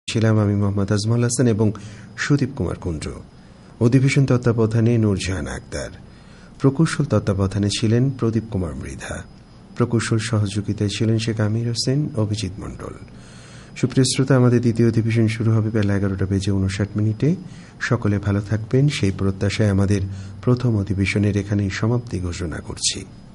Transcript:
ছিলাম আমি মোহাম্মদ আজমল হাসান এবং সুদীপ কুমার কুন্ড্র। অধিবেশন তত্ত্বাবধানে নূরজাহান আক্তার, প্রকৌশল তত্ত্বাবধানে ছিলেন প্রদীপ কুমার মৃধা, প্রকৌশল সহযোগিতায় ছিলেন শেখ আমির হোসেন, অভিজিৎ মণ্ডল। সুপ্রিয় শ্রোতা, আমাদের দ্বিতীয় অধিবেশন শুরু হবে বেলা 11:59। সকলে ভালো থাকবেন সেই প্রত্যাশায় আমাদের প্রথম অধিবেশনের এখানেই সমাপ্তি ঘোষণা করছি।